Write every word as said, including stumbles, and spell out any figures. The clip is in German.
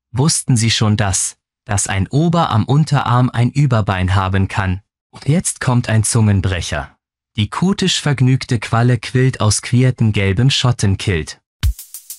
Wussten Sie schon das, dass ein Ober am Unterarm ein Überbein haben kann? Jetzt kommt ein Zungenbrecher. Die kutisch vergnügte Qualle quillt aus quierten gelbem Schottenkilt.